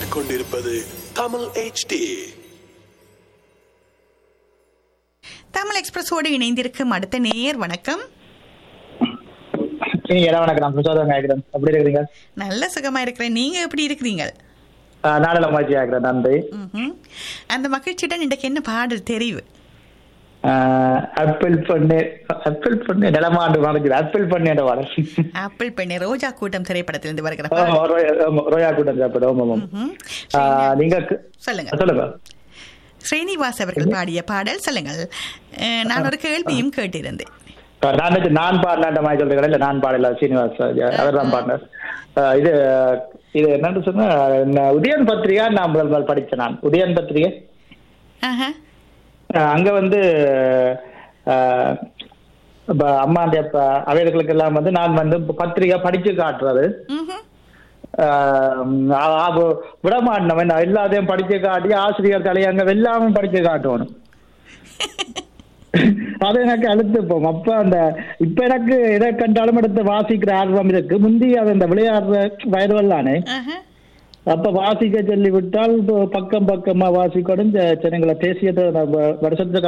கேட்டுக்கொண்டிருப்பது தமிழ் HD. தமிழ் எக்ஸ்பிரஸோடு இணைந்திருக்கும் அடுத்த நேயர் வணக்கம். வணக்கம். எப்படி இருக்கிறீங்க? நல்ல சுகமா இருக்கிறேன். நீங்க எப்படி இருக்கிறீங்க? நாடல மகிழ்ச்சியா இருக்கிறேன். நன்றி. அந்த மகிழ்ச்சியுடன் இன்றைக்கு என்ன பாடல் தெரிவு? ஆப்பிள் பண்ணு நிலமாண்டு மறைஞ்சது. ஆப்பிள் பண்ணு என்ற பாடல். ஆப்பிள் பெண்ணே ரோஜா கூட்டம் திரைப்படத்திலிருந்து வருகிற ரோஜா கூட்டம் திரைப்படம். நீங்க சொல்லுங்க. ஸ்ரீனிவாஸ் அவர்கள் பாடிய பாடல் சொல்லுங்கள். நான் ஒரு கேள்வியும் கேட்டிருந்தேன். நான் பாடின மாதிரி சொல்றீங்களா? இல்ல நான் பாடல, சீனிவாஸ் அவர் தான் பாடினார். இது இது என்னன்னு சொன்னா, உதயன் பத்திரிகா நான் முதல் முதல் படிச்சேன். நான் உதயன் பத்திரிகை அங்க வந்து அம்மாண்ட அவைகளுக்கு எல்லாம் வந்து நான் வந்து பத்திரிகை படிச்சு காட்டுறது விடமாட்டவன். எல்லாத்தையும் படிச்சு காட்டி ஆசிரியர் தலையங்க எல்லாமே படிச்சு காட்டணும். அது எனக்கு அழுத்துப்போம். அப்ப இப்ப எனக்கு எதை கண்டாலும் எடுத்து வாசிக்கிற ஆர்வம் இருக்கு. முந்தி அது இந்த விளையாடுற வயதுவல்லானே அப்ப வாசிக்க சொல்லி விட்டால் பக்கம் பக்கமா வாசிக்கணும். ஜனங்களை தேசிய வருஷத்துக்கு